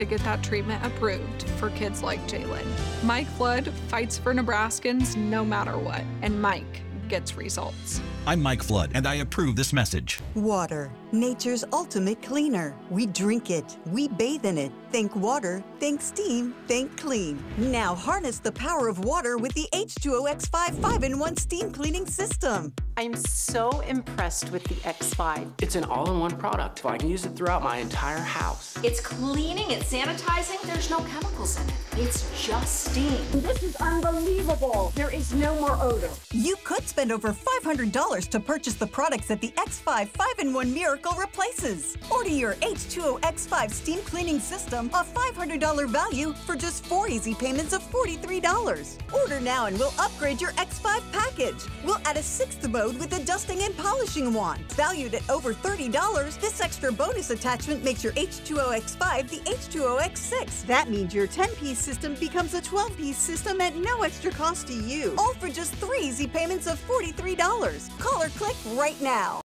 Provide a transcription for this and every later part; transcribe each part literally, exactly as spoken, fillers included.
to get that treatment approved for kids like Jalen. Mike Flood fights for Nebraskans no matter what, and Mike gets results. I'm Mike Flood, and I approve this message. Water, nature's ultimate cleaner. We drink it, we bathe in it. Think water, think steam, think clean. Now harness the power of water with the H two O X five five in one steam cleaning system. I'm so impressed with the X five. It's an all-in-one product. I can use it throughout my entire house. It's cleaning, it's sanitizing, there's no chemicals in it. It's just steam. This is unbelievable. There is no more odor. You could spend over five hundred dollars to purchase the products that the X five five in one Miracle replaces. Order your H two O X five steam cleaning system, a five hundred dollars value, for just four easy payments of forty-three dollars. Order now and we'll upgrade your X five package. We'll add a sixth mode with a dusting and polishing wand. Valued at over thirty dollars, this extra bonus attachment makes your H two O X five the H two O X six. That means your ten-piece system becomes a twelve-piece system at no extra cost to you. All for just three easy payments of forty-three dollars. Call or click right now.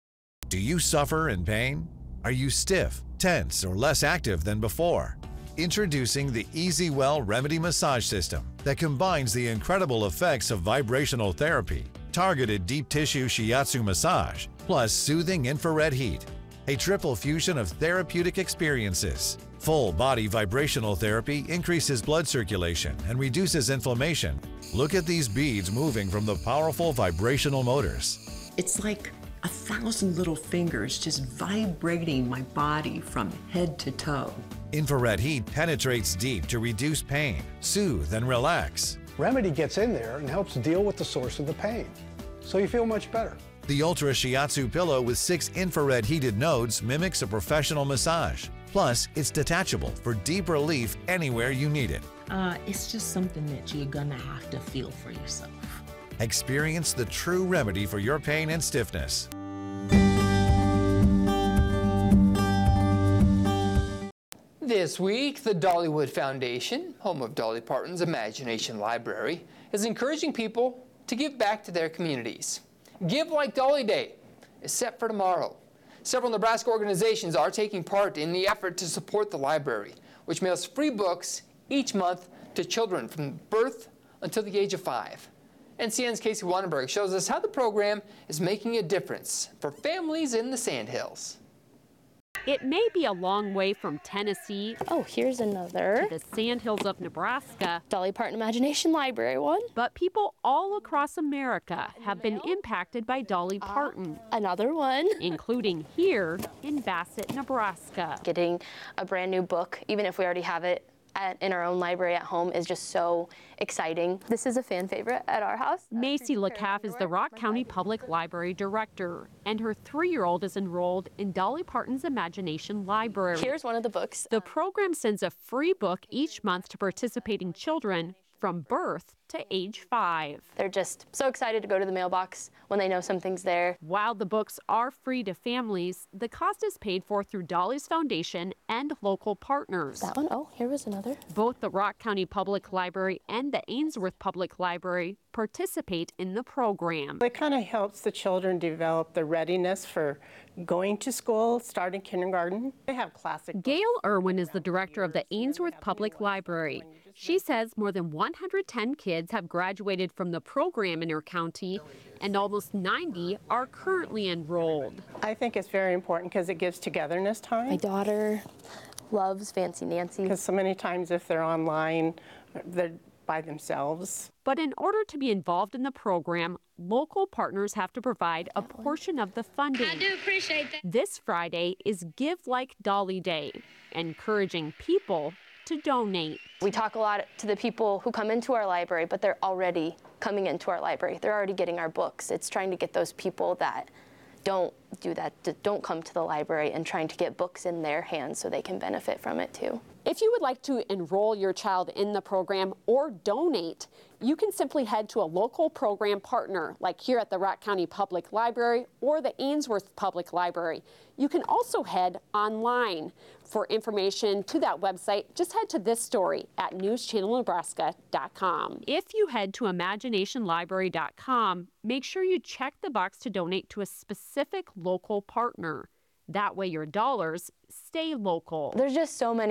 Do you suffer in pain? Are you stiff, tense, or less active than before? Introducing the EasyWell Remedy Massage System that combines the incredible effects of vibrational therapy, targeted deep tissue shiatsu massage, plus soothing infrared heat. A triple fusion of therapeutic experiences. Full body vibrational therapy increases blood circulation and reduces inflammation. Look at these beads moving from the powerful vibrational motors. It's like a thousand little fingers just vibrating my body from head to toe. Infrared heat penetrates deep to reduce pain, soothe, and relax. Remedy gets in there and helps deal with the source of the pain, so you feel much better. The Ultra Shiatsu pillow with six infrared heated nodes mimics a professional massage. Plus, it's detachable for deep relief anywhere you need it. Uh, it's just something that you're gonna have to feel for yourself. Experience the true remedy for your pain and stiffness. This week, the Dollywood Foundation, home of Dolly Parton's Imagination Library, is encouraging people to give back to their communities. Give Like Dolly Day is set for tomorrow. Several Nebraska organizations are taking part in the effort to support the library, which mails free books each month to children from birth until the age of five. N C N's Casey Wannenberg shows us how the program is making a difference for families in the Sandhills. It may be a long way from Tennessee. Oh, here's another. To the Sandhills of Nebraska. Dolly Parton Imagination Library one. But people all across America have been impacted by Dolly Parton. Uh, another one. Including here in Bassett, Nebraska. Getting a brand new book, even if we already have it At, in our own library at home, is just so exciting. This is a fan favorite at our house. Macy LeCaff is the Rock County Public Library Director, and her three-year-old is enrolled in Dolly Parton's Imagination Library. Here's one of the books. The program sends a free book each month to participating children from birth to age five. They're just so excited to go to the mailbox when they know something's there. While the books are free to families, the cost is paid for through Dolly's Foundation and local partners. That one? Oh, here was another. Both the Rock County Public Library and the Ainsworth Public Library participate in the program. It kind of helps the children develop the readiness for going to school, starting kindergarten. They have classic. Gail Irwin is the director of the Ainsworth Public Library. She says more than one hundred ten kids have graduated from the program in her county, and almost ninety are currently enrolled. I think it's very important because it gives togetherness time. My daughter loves Fancy Nancy. Because so many times if they're online, they're by themselves. But in order to be involved in the program, local partners have to provide a portion of the funding. I do appreciate that. This Friday is Give Like Dolly Day, encouraging people to donate. We talk a lot to the people who come into our library, but they're already coming into our library. They're already getting our books. It's trying to get those people that don't do that, don't come to the library, and trying to get books in their hands so they can benefit from it too. If you would like to enroll your child in the program or donate, you can simply head to a local program partner, like here at the Rock County Public Library or the Ainsworth Public Library. You can also head online. For information to that website, just head to this story at news channel nebraska dot com. If you head to imagination library dot com, make sure you check the box to donate to a specific local partner. That way your dollars stay local. There's just so many